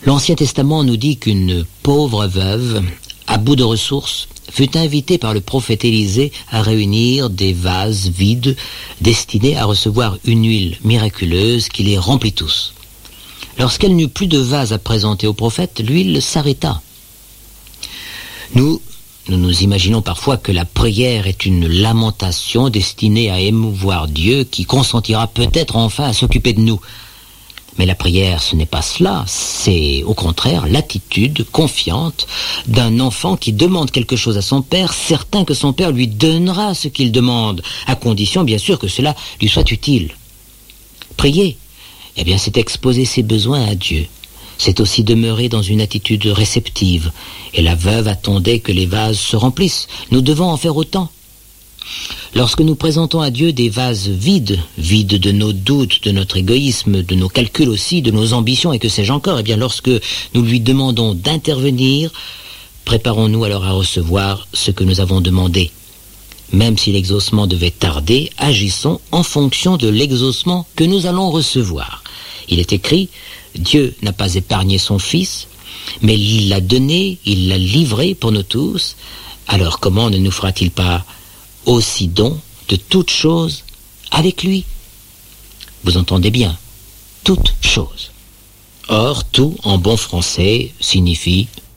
L'Ancien Testament nous dit qu'une pauvre veuve, à bout de ressources, fut invitée par le prophète Élisée à réunir des vases vides destinés à recevoir une huile miraculeuse qui les remplit tous. Lorsqu'elle n'eut plus de vase à présenter au prophète, l'huile s'arrêta. Nous imaginons parfois que la prière est une lamentation destinée à émouvoir Dieu qui consentira peut-être enfin à s'occuper de nous. Mais la prière, ce n'est pas cela, c'est au contraire l'attitude confiante d'un enfant qui demande quelque chose à son père, certain que son père lui donnera ce qu'il demande, à condition bien sûr que cela lui soit utile. Prier, eh bien c'est exposer ses besoins à Dieu. C'est aussi demeurer dans une attitude réceptive. Et la veuve attendait que les vases se remplissent. Nous devons en faire autant. Lorsque nous présentons à Dieu des vases vides, vides de nos doutes, de notre égoïsme, de nos calculs aussi, de nos ambitions et que sais-je encore, eh bien lorsque nous lui demandons d'intervenir, préparons-nous alors à recevoir ce que nous avons demandé. Même si l'exaucement devait tarder, agissons en fonction de l'exaucement que nous allons recevoir. Il est écrit, Dieu n'a pas épargné son Fils, mais il l'a donné, il l'a livré pour nous tous. Alors comment ne nous fera-t-il pas aussi don de toutes choses avec lui? Vous entendez bien, toutes choses. Or, tout en bon français signifie